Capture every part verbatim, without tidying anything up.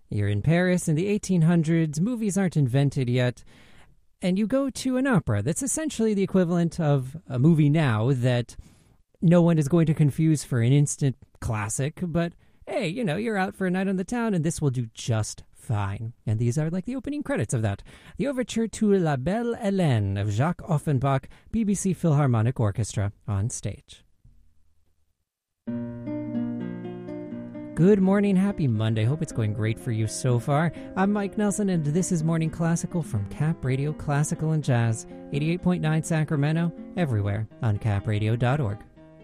You're in Paris in the eighteen hundreds, movies aren't invented yet, and you go to an opera that's essentially the equivalent of a movie now that no one is going to confuse for an instant classic, but hey, you know, you're out for a night on the town and this will do just fine. And these are like the opening credits of that. The overture to La Belle Hélène of Jacques Offenbach, B B C Philharmonic Orchestra on stage. Good morning, happy Monday. Hope it's going great for you so far. I'm Mike Nelson, and this is Morning Classical from Cap Radio Classical and Jazz, eighty-eight point nine Sacramento, everywhere on cap radio dot org.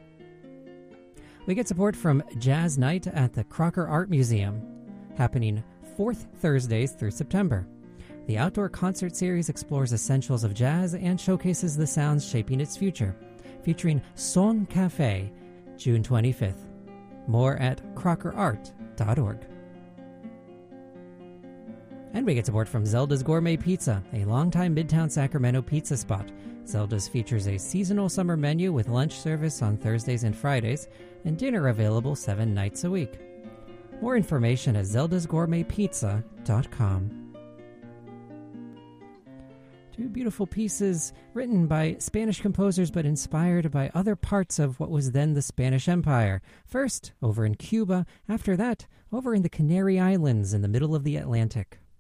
We get support from Jazz Night at the Crocker Art Museum, happening fourth Thursdays through September. The outdoor concert series explores essentials of jazz and showcases the sounds shaping its future, featuring Son Café, June twenty-fifth. More at crocker art dot org. And we get support from Zelda's Gourmet Pizza, a longtime Midtown Sacramento pizza spot. Zelda's features a seasonal summer menu with lunch service on Thursdays and Fridays, and dinner available seven nights a week. More information at zeldas gourmet pizza dot com. Two beautiful pieces written by Spanish composers but inspired by other parts of what was then the Spanish Empire. First, over in Cuba. After that, over in the Canary Islands in the middle of the Atlantic.